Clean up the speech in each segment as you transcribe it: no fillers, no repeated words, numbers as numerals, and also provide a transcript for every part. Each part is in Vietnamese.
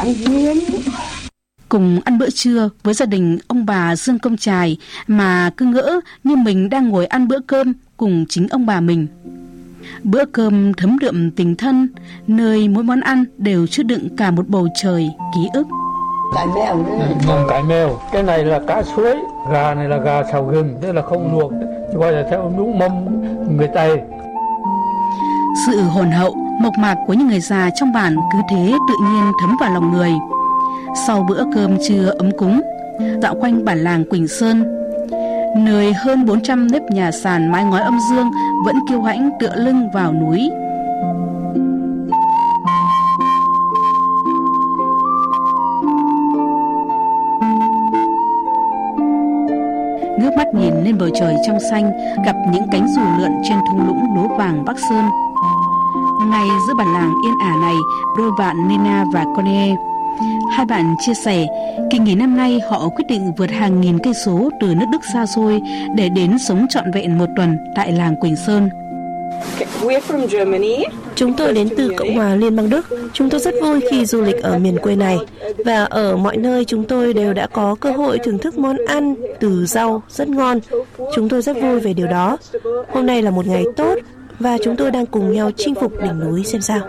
Cùng ăn bữa trưa với gia đình ông bà Dương Công Trài mà cứ ngỡ như mình đang ngồi ăn bữa cơm cùng chính ông bà mình. Bữa cơm thấm đượm tình thân, nơi mỗi món ăn đều chứa đựng cả một bầu trời ký ức. Cái mèo, cái này là cá suối, gà này là gà xào gừng, tức là không luộc, gọi là theo đúng mâm người Tây. Sự hồn hậu, mộc mạc của những người già trong bản cứ thế tự nhiên thấm vào lòng người. Sau bữa cơm trưa ấm cúng, dạo quanh bản làng Quỳnh Sơn, nơi hơn 400 nếp nhà sàn mái ngói âm dương vẫn kiêu hãnh tựa lưng vào núi. Ngước mắt nhìn lên bầu trời trong xanh, gặp những cánh dù lượn trên thung lũng lúa vàng Bắc Sơn. Ngay giữa bản làng yên ả này, đôi bạn Nina và Connie, hai bạn chia sẻ, kỳ nghỉ năm nay họ quyết định vượt hàng nghìn cây số từ nước Đức xa xôi để đến sống trọn vẹn một tuần tại làng Quỳnh Sơn. Chúng tôi đến từ Cộng hòa Liên bang Đức. Chúng tôi rất vui khi du lịch ở miền quê này. Và ở mọi nơi chúng tôi đều đã có cơ hội thưởng thức món ăn từ rau rất ngon. Chúng tôi rất vui về điều đó. Hôm nay là một ngày tốt và chúng tôi đang cùng nhau chinh phục đỉnh núi xem sao.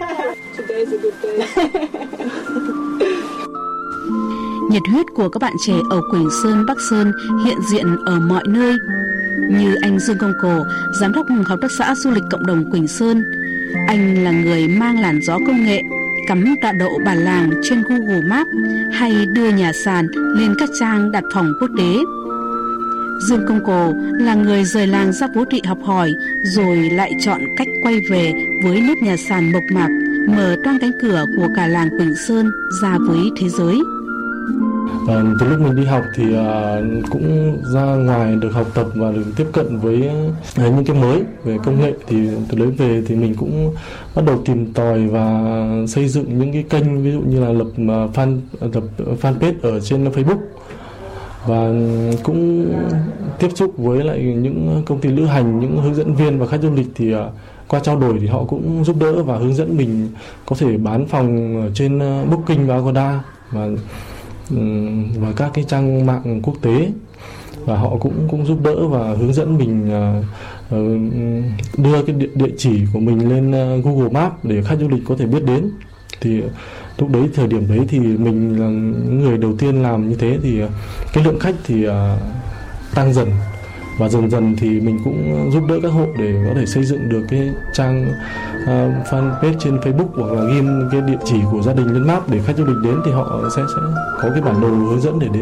Nhiệt huyết của các bạn trẻ ở Quỳnh Sơn, Bắc Sơn hiện diện ở mọi nơi. Như anh Dương Công Cổ, giám đốc hợp tác xã du lịch cộng đồng Quỳnh Sơn. Anh là người mang làn gió công nghệ, cắm tọa độ bản làng trên Google Maps hay đưa nhà sàn lên các trang đặt phòng quốc tế. Dương Công Cổ là người rời làng ra phố thị học hỏi, rồi lại chọn cách quay về với nếp nhà sàn mộc mạc, mở toang cánh cửa của cả làng Quỳnh Sơn ra với thế giới. Từ lúc mình đi học thì cũng ra ngoài được học tập và được tiếp cận với những cái mới về công nghệ, thì từ đấy về thì mình cũng bắt đầu tìm tòi và xây dựng những cái kênh, ví dụ như là lập fanpage ở trên Facebook, và cũng tiếp xúc với lại những công ty lữ hành, những hướng dẫn viên và khách du lịch, thì qua trao đổi thì họ cũng giúp đỡ và hướng dẫn mình có thể bán phòng ở trên Booking và Agoda và các cái trang mạng quốc tế, và họ cũng giúp đỡ và hướng dẫn mình đưa cái địa chỉ của mình lên Google Maps để khách du lịch có thể biết đến. Thì lúc đấy, thời điểm đấy thì mình là người đầu tiên làm như thế, thì cái lượng khách thì tăng dần, và dần dần thì mình cũng giúp đỡ các hộ để có thể xây dựng được cái trang fanpage trên Facebook, hoặc là ghi cái địa chỉ của gia đình lên map để khách du lịch đến thì họ sẽ có cái bản đồ hướng dẫn để đến.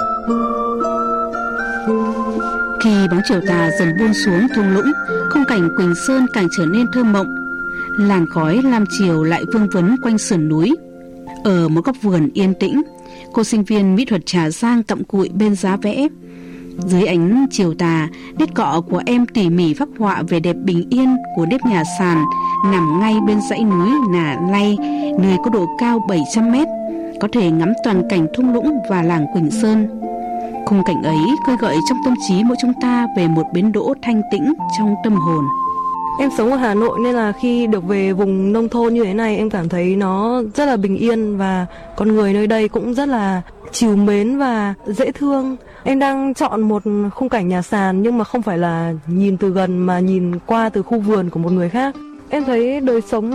Khi bóng chiều tà dần buông xuống thung lũng, khung cảnh Quỳnh Sơn càng trở nên thơ mộng. Làn khói lam chiều lại vương vấn quanh sườn núi. Ở một góc vườn yên tĩnh, cô sinh viên mỹ thuật Trà Giang cặm cụi bên giá vẽ. Dưới ánh chiều tà, nét cọ của em tỉ mỉ phác họa về đẹp bình yên của nếp nhà sàn nằm ngay bên dãy núi Nà Lay, nơi có độ cao 700 mét, có thể ngắm toàn cảnh thung lũng và làng Quỳnh Sơn. Khung cảnh ấy khơi gợi trong tâm trí mỗi chúng ta về một bến đỗ thanh tĩnh trong tâm hồn. Em sống ở Hà Nội nên là khi được về vùng nông thôn như thế này, em cảm thấy nó rất là bình yên và con người nơi đây cũng rất là trìu mến và dễ thương. Em đang chọn một khung cảnh nhà sàn nhưng mà không phải là nhìn từ gần mà nhìn qua từ khu vườn của một người khác. Em thấy đời sống